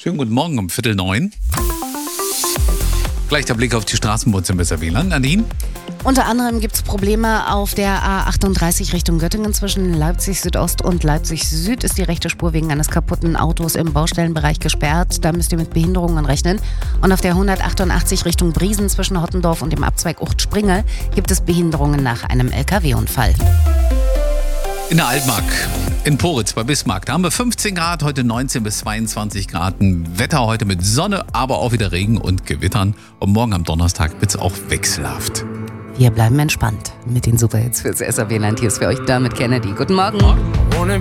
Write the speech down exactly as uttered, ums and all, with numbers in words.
Schönen guten Morgen um Viertel neun. Gleich der Blick auf die Straßenbahn besser W L A N. Nadine? Unter anderem gibt es Probleme auf der A achtunddreißig Richtung Göttingen. Zwischen Leipzig Südost und Leipzig Süd ist die rechte Spur wegen eines kaputten Autos im Baustellenbereich gesperrt. Da müsst ihr mit Behinderungen rechnen. Und auf der hundertachtundachtzig Richtung Briesen zwischen Hottendorf und dem Abzweig Ucht-Springe gibt es Behinderungen nach einem L K W-Unfall. In der Altmark, in Poritz bei Bismarck, da haben wir fünfzehn Grad, heute neunzehn bis zweiundzwanzig Grad. Wetter heute mit Sonne, aber auch wieder Regen und Gewittern. Und morgen am Donnerstag wird es auch wechselhaft. Wir bleiben entspannt mit den Superhits fürs S R W Land. Hier ist für euch damit Kennedy. Guten Morgen. Morgen.